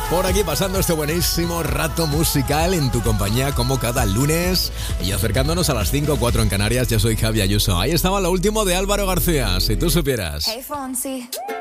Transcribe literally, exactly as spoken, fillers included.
Por aquí pasando este buenísimo rato musical en tu compañía como cada lunes y acercándonos a las cinco o cuatro en Canarias. Yo soy Javi Ayuso. Ahí estaba lo último de Álvaro García, si tú supieras. Hey, Fonsi.